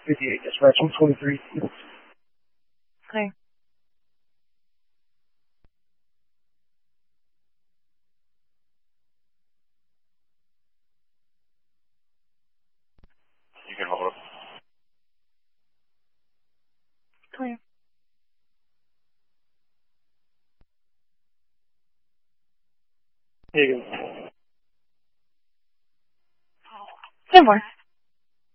58, dispatch 123. Clear. You can hold it. Clear. Here you go. 10-4.